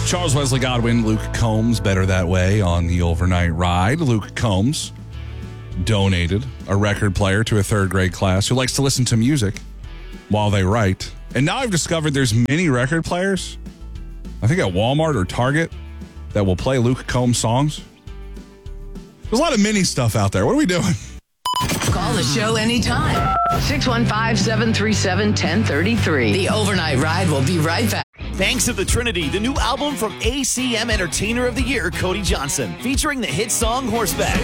Charles Wesley Godwin, Luke Combs, Better That Way on the overnight ride. Luke Combs donated a record player to a third grade class who likes to listen to music while they write. And now I've discovered there's many record players, I think at Walmart or Target, that will play Luke Combs songs. There's a lot of mini stuff out there. What are we doing? Call the show anytime. 615-737-1033. The overnight ride will be right back. Banks of the Trinity, the new album from ACM Entertainer of the Year, Cody Johnson, featuring the hit song Horseback.